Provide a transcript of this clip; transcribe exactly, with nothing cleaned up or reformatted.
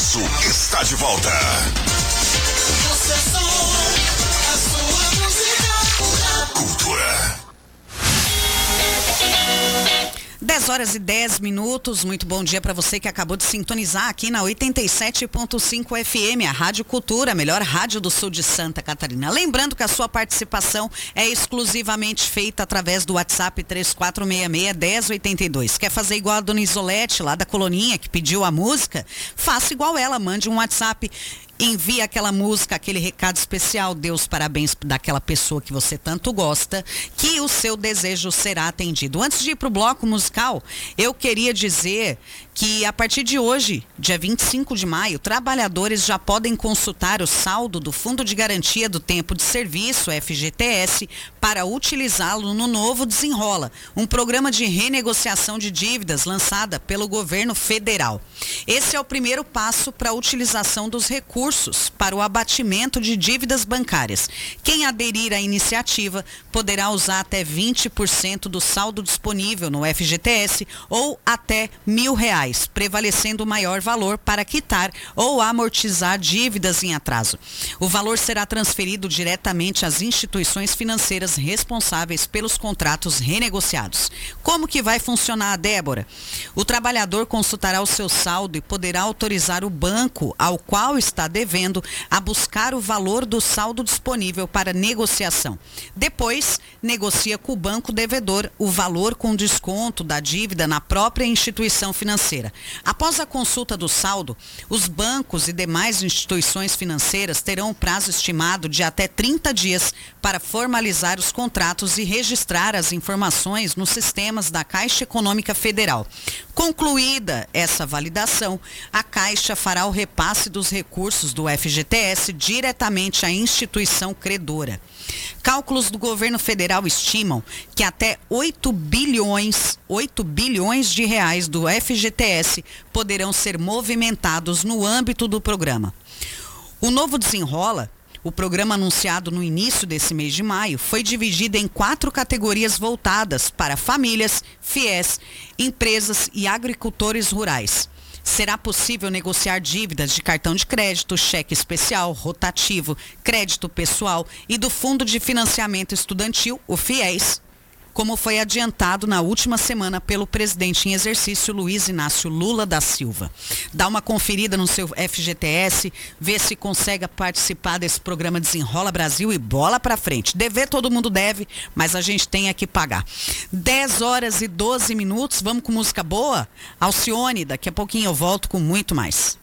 Sucesso está de volta. Sucesso, a sua música. Cultura. dez horas e dez minutos, muito bom dia para você que acabou de sintonizar aqui na oitenta e sete ponto cinco F M, a Rádio Cultura, a melhor rádio do sul de Santa Catarina. Lembrando que a sua participação é exclusivamente feita através do WhatsApp três quatro seis seis, um zero oito dois. Quer fazer igual a Dona Isolete, lá da Coloninha, que pediu a música? Faça igual ela, mande um WhatsApp. Envie aquela música, aquele recado especial, dê os parabéns daquela pessoa que você tanto gosta, que o seu desejo será atendido. Antes de ir para o bloco musical, eu queria dizer que a partir de hoje, dia vinte e cinco de maio, trabalhadores já podem consultar o saldo do Fundo de Garantia do Tempo de Serviço, F G T S, para utilizá-lo no novo Desenrola, um programa de renegociação de dívidas lançada pelo governo federal. Esse é o primeiro passo para a utilização dos recursos para o abatimento de dívidas bancárias. Quem aderir à iniciativa poderá usar até vinte por cento do saldo disponível no F G T S ou até mil reais. Prevalecendo o maior valor para quitar ou amortizar dívidas em atraso. O valor será transferido diretamente às instituições financeiras responsáveis pelos contratos renegociados. Como que vai funcionar, Débora? O trabalhador consultará o seu saldo e poderá autorizar o banco ao qual está devendo a buscar o valor do saldo disponível para negociação. Depois, negocia com o banco devedor o valor com desconto da dívida na própria instituição financeira. Após a consulta do saldo, os bancos e demais instituições financeiras terão um prazo estimado de até trinta dias para formalizar os contratos e registrar as informações nos sistemas da Caixa Econômica Federal. Concluída essa validação, a Caixa fará o repasse dos recursos do F G T S diretamente à instituição credora. Cálculos do governo federal estimam que até oito bilhões, oito bilhões de reais do F G T S poderão ser movimentados no âmbito do programa. O novo Desenrola, o programa anunciado no início desse mês de maio, foi dividido em quatro categorias voltadas para famílias, fiéis, empresas e agricultores rurais. Será possível negociar dívidas de cartão de crédito, cheque especial, rotativo, crédito pessoal e do Fundo de Financiamento Estudantil, o FIES, como foi adiantado na última semana pelo presidente em exercício Luiz Inácio Lula da Silva. Dá uma conferida no seu F G T S, vê se consegue participar desse programa Desenrola Brasil e bola pra frente. Dever todo mundo deve, mas a gente tem é que pagar. dez horas e doze minutos, vamos com música boa? Alcione, daqui a pouquinho eu volto com muito mais.